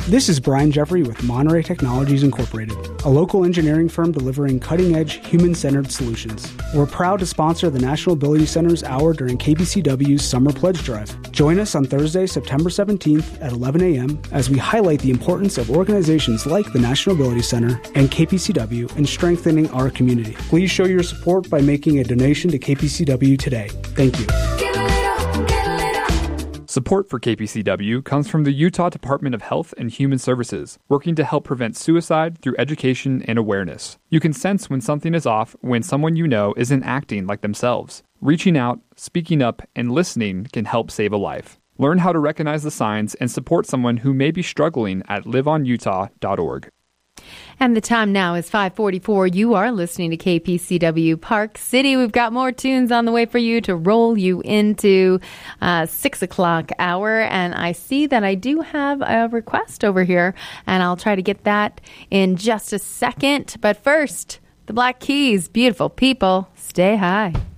This is Brian Jeffrey with Monterey Technologies Incorporated, a local engineering firm delivering cutting-edge, human-centered solutions. We're proud to sponsor the National Ability Center's hour during KPCW's Summer Pledge Drive. Join us on Thursday, September 17th at 11 a.m. as we highlight the importance of organizations like the National Ability Center and KPCW in strengthening our community. Please show your support by making a donation to KPCW today. Thank you. Support for KPCW comes from the Utah Department of Health and Human Services, working to help prevent suicide through education and awareness. You can sense when something is off when someone you know isn't acting like themselves. Reaching out, speaking up, and listening can help save a life. Learn how to recognize the signs and support someone who may be struggling at liveonutah.org. And the time now is 5:44. You are listening to KPCW Park City. We've got more tunes on the way for you to roll you into 6 o'clock hour. And I see that I do have a request over here, and I'll try to get that in just a second. But first, the Black Keys, Beautiful People, Stay High.